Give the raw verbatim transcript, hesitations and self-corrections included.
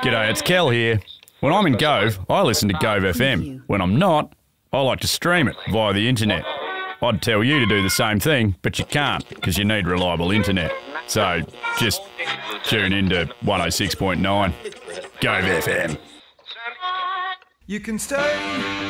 G'day, it's Kel here. When I'm in Gove, I listen to Gove F M. When I'm not, I like to stream it via the internet. I'd tell you to do the same thing, but you can't because you need reliable internet. So just tune in to one oh six point nine. Gove F M. You can stay